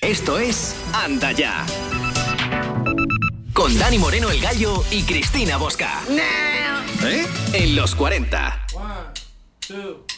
Esto es Anda Ya. Con Dani Moreno el Gallo y Cristina Bosca. En los 40. 1, 2